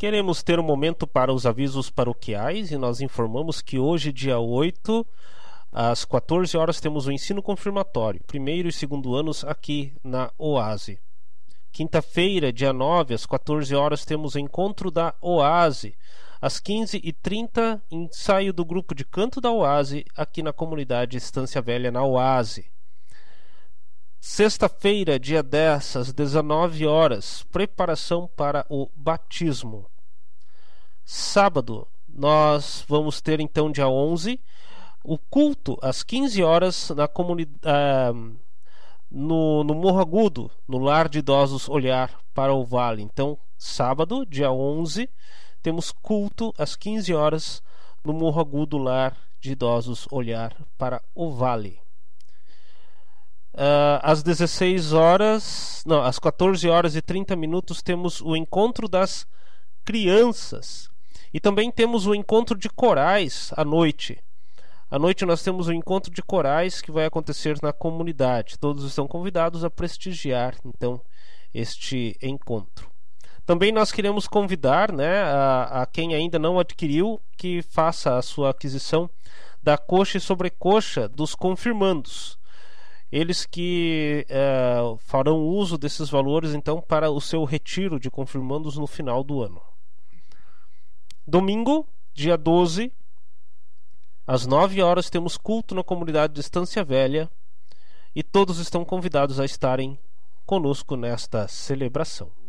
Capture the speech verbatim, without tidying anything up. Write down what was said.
Queremos ter um momento para os avisos paroquiais e nós informamos que hoje, dia oito, às quatorze horas, temos o ensino confirmatório, primeiro e segundo anos aqui na Oase. Quinta-feira, dia nove, às quatorze horas, temos o encontro da Oase. Às quinze e trinta, ensaio do grupo de canto da Oase aqui na comunidade Estância Velha, na Oase. Sexta-feira, dia dez, às dezenove horas, preparação para o batismo. Sábado, nós vamos ter então, dia onze, o culto às quinze horas na comunidade, uh, no, no Morro Agudo, no Lar de Idosos Olhar para o Vale. Então, sábado, dia onze, temos culto às quinze horas no Morro Agudo, Lar de Idosos Olhar para o Vale. Uh, às dezesseis horas, não, às quatorze horas e trinta minutos, temos o encontro das crianças. E também temos o encontro de corais à noite. À noite nós temos o encontro de corais que vai acontecer na comunidade. Todos estão convidados a prestigiar, então, este encontro. Também nós queremos convidar, né, a, a quem ainda não adquiriu, que faça a sua aquisição da coxa e sobrecoxa dos confirmandos. Eles que é, farão uso desses valores, então, para o seu retiro de confirmandos no final do ano. Domingo, dia doze, às nove horas, temos culto na comunidade de Estância Velha e todos estão convidados a estarem conosco nesta celebração.